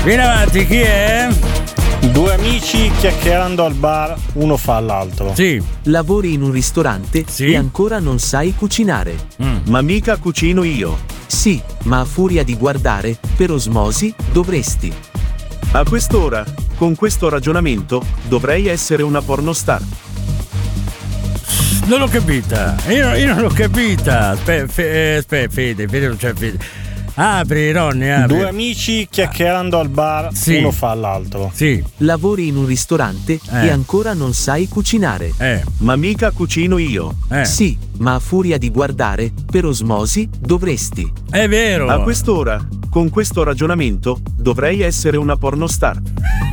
Vieni avanti, chi è? Due amici chiacchierando al bar, uno fa all'altro. Sì. Lavori in un ristorante e ancora non sai cucinare. Ma mica cucino io. Sì, ma a furia di guardare, per osmosi, dovresti. A quest'ora, con questo ragionamento, dovrei essere una pornostar. Non l'ho capita. Io non l'ho capita. Aspetta, Fede non c'è Fede. Apri, Ronny, apri. Due amici chiacchierando al bar, uno fa all'altro. Sì. Lavori in un ristorante e ancora non sai cucinare. Ma mica cucino io. Sì, ma a furia di guardare, per osmosi, dovresti. È vero. A quest'ora, con questo ragionamento, dovrei essere una pornostar.